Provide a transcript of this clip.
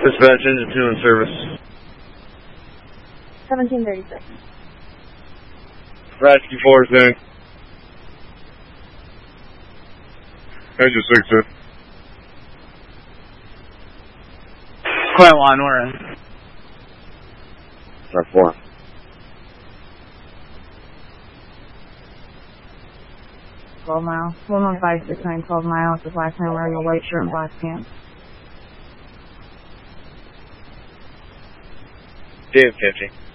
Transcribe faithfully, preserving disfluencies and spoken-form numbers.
Dispatch, engine two in service. seventeen thirty-six. Ratchet four is doing. Engine six, sir. Quiet one, we're in. That's four. twelve miles. one one five six nine, twelve miles. The last time wearing a white shirt and black pants. Dave fifty.